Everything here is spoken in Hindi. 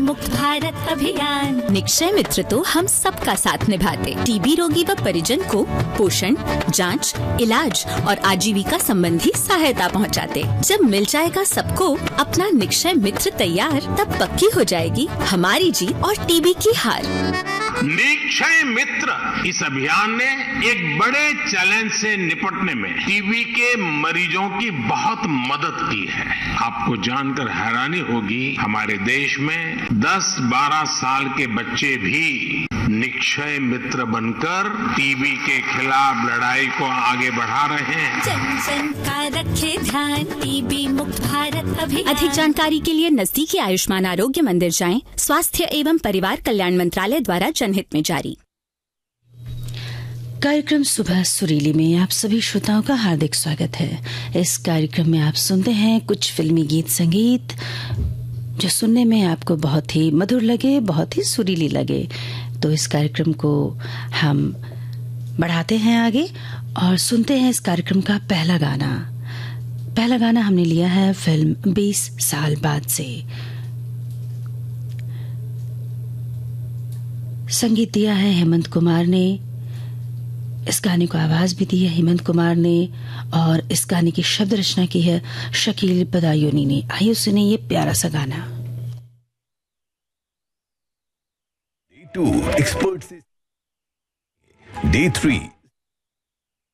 मुक्त भारत अभियान। निक्षय मित्र तो हम सबका साथ निभाते, टीबी रोगी व परिजन को पोषण, जांच, इलाज और आजीविका संबंधी सहायता पहुंचाते। जब मिल जाएगा सबको अपना निक्षय मित्र तैयार, तब पक्की हो जाएगी हमारी जीत और टीबी की हार। निक्षय मित्र इस अभियान ने एक बड़े चैलेंज से निपटने में टीबी के मरीजों की बहुत मदद की है। आपको जानकर हैरानी होगी, हमारे देश में 10-12 साल के बच्चे भी निक्षय मित्र बनकर टीबी के खिलाफ लड़ाई को आगे बढ़ा रहे हैं। जन जन का रखे ध्यान, टीबी मुक्त भारत अभियान। अधिक जानकारी के लिए नजदीकी आयुष्मान आरोग्य मंदिर जाएं। स्वास्थ्य एवं परिवार कल्याण मंत्रालय द्वारा जनहित में जारी। कार्यक्रम सुबह सुरीली में आप सभी श्रोताओं का हार्दिक स्वागत है। इस कार्यक्रम में आप सुनते हैं कुछ फिल्मी गीत संगीत जो सुनने में आपको बहुत ही मधुर लगे, बहुत ही सुरीली लगे। तो इस कार्यक्रम को हम बढ़ाते हैं आगे और सुनते हैं इस कार्यक्रम का पहला गाना। पहला गाना हमने लिया है फिल्म 20 साल बाद से। संगीत दिया है हेमंत कुमार ने, इस गाने को आवाज भी दी है हेमंत कुमार ने और इस गाने की शब्द रचना की है शकील बदायूनी ने। आइए सुने ये प्यारा सा गाना। Day 2 Expert Day 3